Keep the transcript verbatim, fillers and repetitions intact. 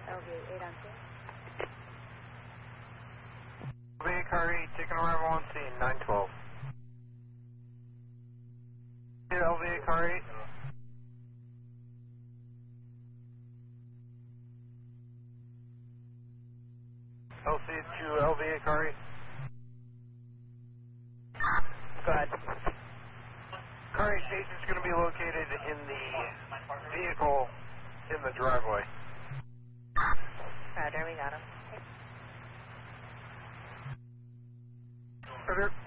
L V eight on scene. L V A car eight, taking arrival on scene, nine twelve. L V A car eight. L C to L V A car eight. Go ahead. Car eight station's going to be located in the vehicle in the driveway. Roger, we got him. Roger.